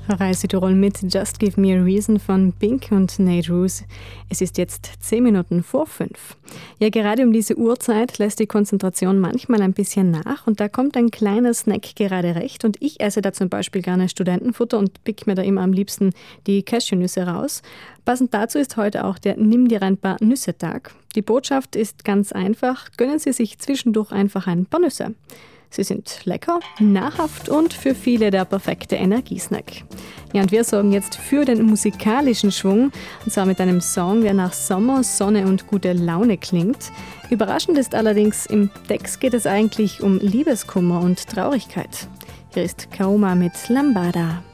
Reihe Südtirol mit Just Give Me a Reason von Pink und Nate Roos. Es ist jetzt 10 Minuten vor 5. Ja, gerade um diese Uhrzeit lässt die Konzentration manchmal ein bisschen nach und da kommt ein kleiner Snack gerade recht und ich esse da zum Beispiel gerne Studentenfutter und pick mir da immer am liebsten die Cashewnüsse raus. Passend dazu ist heute auch der Nimm dir ein paar Nüsse-Tag. Die Botschaft ist ganz einfach, gönnen Sie sich zwischendurch einfach ein paar Nüsse. Sie sind lecker, nahrhaft und für viele der perfekte Energiesnack. Ja, und wir sorgen jetzt für den musikalischen Schwung, und zwar mit einem Song, der nach Sommer, Sonne und gute Laune klingt. Überraschend ist allerdings, im Text geht es eigentlich um Liebeskummer und Traurigkeit. Hier ist Kaoma mit Lambada.